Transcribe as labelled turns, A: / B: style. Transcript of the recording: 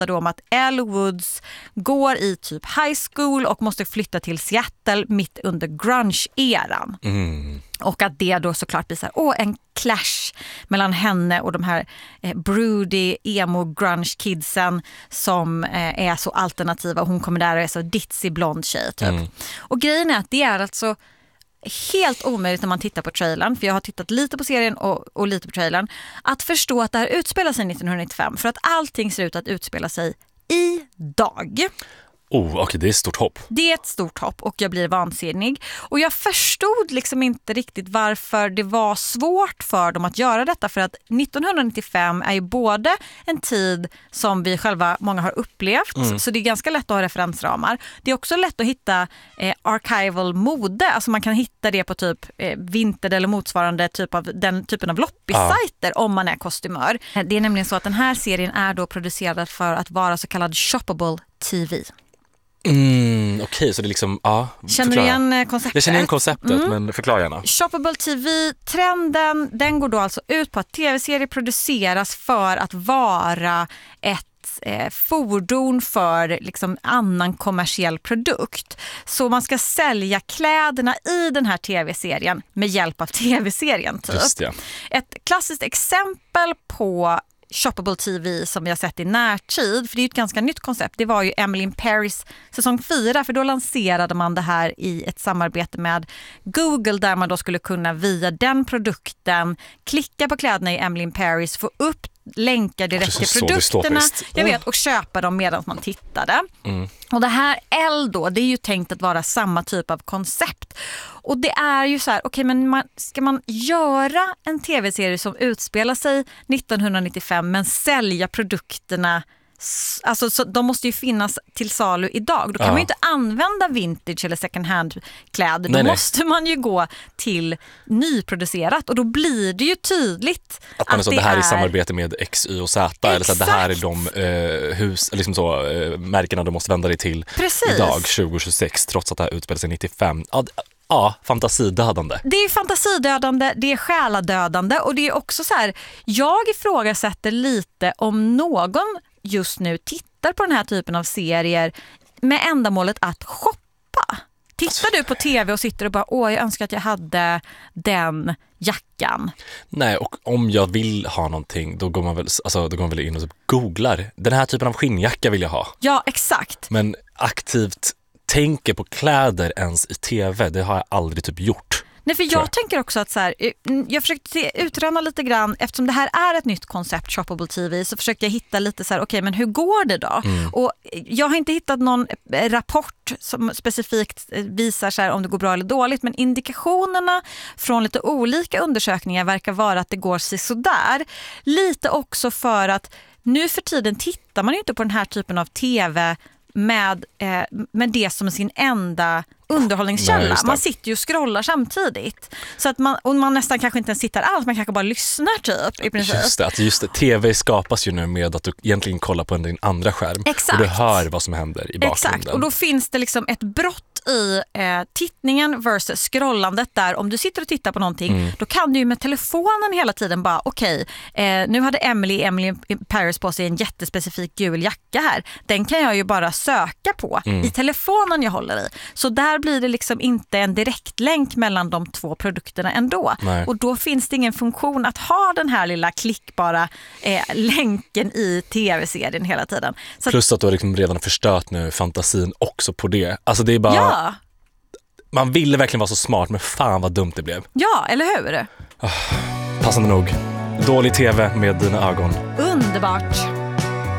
A: då om att Elle Woods går i typ high school och måste flytta till Seattle mitt under grunge-eran. Och att det då såklart blir så här, en clash mellan henne och de här broody, emo, grunge-kidsen som är så alternativa. Hon kommer där och är så ditzy blond tjej typ. Och grejen är att det är alltså helt omöjligt när man tittar på trailern, för jag har tittat lite på serien och lite på trailern, att förstå att det här utspelar sig 1995, för att allting ser ut att utspela sig idag.
B: Okej, det är ett stort hopp.
A: Det är ett stort hopp och jag blir vansinnig. Och jag förstod liksom inte riktigt varför det var svårt för dem att göra detta. För att 1995 är ju både en tid som vi själva många har upplevt. Så det är ganska lätt att ha referensramar. Det är också lätt att hitta archival mode. Alltså man kan hitta det på typ Vinted eller motsvarande den typen av loppissajter om man är kostymör. Det är nämligen så att den här serien är då producerad för att vara så kallad shoppable TV.
B: Okej, så det är liksom,
A: Känner du igen konceptet?
B: Jag känner igen konceptet, men förklara gärna.
A: Shoppable TV-trenden, den går då alltså ut på att tv-serier produceras för att vara ett fordon för liksom annan kommersiell produkt. Så man ska sälja kläderna i den här tv-serien med hjälp av tv-serien typ.
B: Just det.
A: Ett klassiskt exempel på shoppable TV som vi har sett i närtid, för det är ju ett ganska nytt koncept. Det var ju Emily in Paris säsong 4, för då lanserade man det här i ett samarbete med Google, där man då skulle kunna via den produkten klicka på kläderna i Emily in Paris, få upp länkar direkt till produkterna, jag vet, och köpa dem medan man tittade. Och det här Elle då, det är ju tänkt att vara samma typ av koncept. Och det är ju så här, okej, men ska man göra en tv-serie som utspelar sig 1995 men sälja produkterna, alltså så de måste ju finnas till salu idag. Då kan man ju inte använda vintage eller second hand kläder. Då måste man ju gå till nyproducerat, och då blir det ju tydligt
B: att man det här är i samarbete med X, Y och Z. Eller så att det här är de liksom märkena du måste vända dig till idag 2026, trots att det här utspelar sig 95. Ja, fantasidödande. Det är
A: fantasidödande, det är själadödande, och det är också så här, jag ifrågasätter lite om någon just nu tittar på den här typen av serier med ändamålet att shoppa. Tittar du på tv och sitter och bara, jag önskar att jag hade den jackan.
B: Nej, och om jag vill ha någonting, då går man väl in och googlar. Den här typen av skinnjacka vill jag ha. Ja, exakt. Men aktivt tänker på kläder ens i tv, det har jag aldrig typ gjort.
A: Nej, för jag tänker också att så här, jag försökte utröna lite grann, eftersom det här är ett nytt koncept, shoppable TV, så försökte jag hitta lite så här, okej, men hur går det då? Och jag har inte hittat någon rapport som specifikt visar så här om det går bra eller dåligt, men indikationerna från lite olika undersökningar verkar vara att det går sig sådär. Lite också för att nu för tiden tittar man ju inte på den här typen av tv med det som sin enda underhållningskälla. Nej, man sitter ju och scrollar samtidigt. Så att man nästan kanske inte ens sitter alls, man kanske bara lyssnar typ i princip.
B: Just det, tv skapas ju nu med att du egentligen kollar på din andra skärm. Exakt. Och du hör vad som händer i bakgrunden. Exakt, och då finns det liksom ett brott i tittningen versus scrollandet, där om du sitter och tittar på någonting, då kan du ju med telefonen hela tiden bara, okej, nu hade Emily Paris på sig en jättespecifik gul jacka här. Den kan jag ju bara söka på i telefonen jag håller i. Så där blir det liksom inte en direktlänk mellan de två produkterna ändå. Nej. Och då finns det ingen funktion att ha den här lilla klickbara länken i tv-serien hela tiden. Så plus att du har liksom redan förstört nu fantasin också på det. Alltså det är bara... Ja. Man ville verkligen vara så smart, men fan vad dumt det blev.
A: Ja, eller hur?
B: Passande nog. Dålig tv med dina ögon.
A: Underbart.